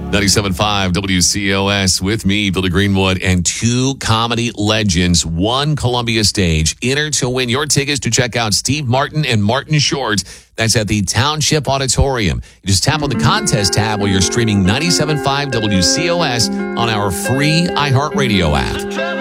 97.5 WCOS with me, Billy Greenwood, and two comedy legends, one Columbia stage. Enter to win your tickets to check out Steve Martin and Martin Short. That's at the Township Auditorium. You just tap on the contest tab while you're streaming 97.5 WCOS on our free iHeartRadio app.